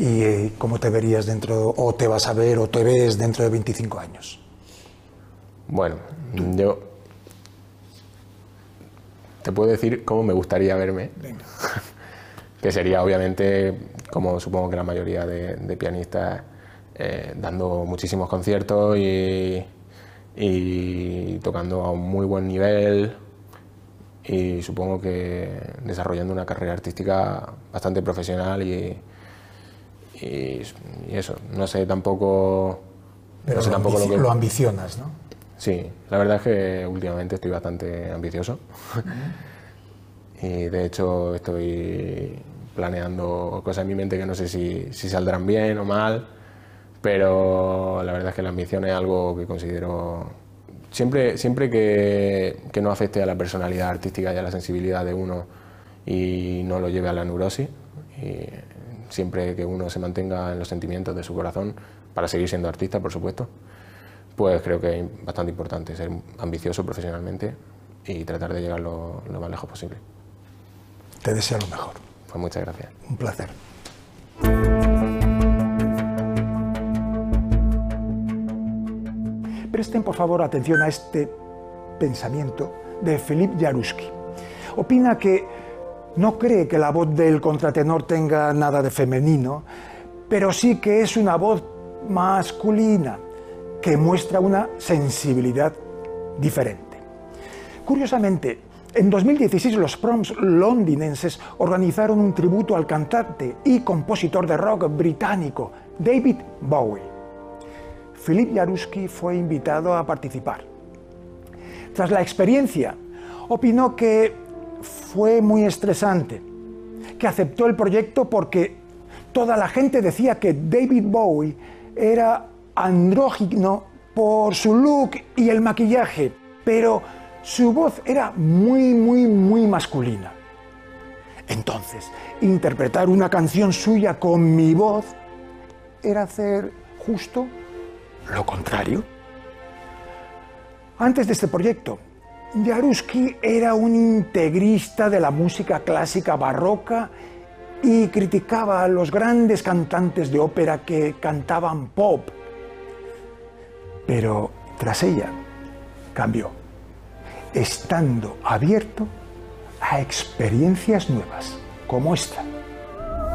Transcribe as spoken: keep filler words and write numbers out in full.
¿Y eh, cómo te verías dentro, o te vas a ver, o te ves dentro de veinticinco años? Bueno, yo te puedo decir cómo me gustaría verme. Venga. Que sería, obviamente, como supongo que la mayoría de, de pianistas, eh, dando muchísimos conciertos y, y tocando a un muy buen nivel, y supongo que desarrollando una carrera artística bastante profesional y, y, y eso, no sé tampoco... Pero no sé lo, tampoco ambici lo, que... lo ambicionas, ¿no? Sí, la verdad es que últimamente estoy bastante ambicioso. Uh-huh. Y de hecho estoy planeando cosas en mi mente que no sé si, si saldrán bien o mal, pero la verdad es que la ambición es algo que considero, siempre, siempre que, que no afecte a la personalidad artística y a la sensibilidad de uno y no lo lleve a la neurosis, y siempre que uno se mantenga en los sentimientos de su corazón, para seguir siendo artista, por supuesto, pues creo que es bastante importante ser ambicioso profesionalmente y tratar de llegar lo, lo más lejos posible. Te deseo lo mejor. Pues muchas gracias. Un placer. Presten por favor atención a este pensamiento de Philippe Jaroussky. Opina que no cree que la voz del contratenor tenga nada de femenino, pero sí que es una voz masculina que muestra una sensibilidad diferente. Curiosamente, en dos mil dieciséis los Proms londinenses organizaron un tributo al cantante y compositor de rock británico David Bowie. Philippe Jaroussky fue invitado a participar. Tras la experiencia, opinó que fue muy estresante, que aceptó el proyecto porque toda la gente decía que David Bowie era andrógino por su look y el maquillaje, pero su voz era muy, muy, muy masculina. Entonces, interpretar una canción suya con mi voz era hacer justo lo contrario. Antes de este proyecto, Jaroussky era un integrista de la música clásica barroca y criticaba a los grandes cantantes de ópera que cantaban pop. Pero tras ella, cambió, estando abierto a experiencias nuevas, como esta.